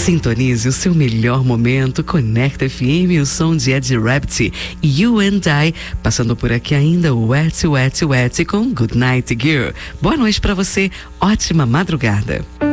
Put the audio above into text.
Sintonize o seu melhor momento, Conecta FM, o som de Ed Rabbit e You and I, passando por aqui ainda o Wet Wet Wet com Good Night Girl. Boa noite pra você, ótima madrugada.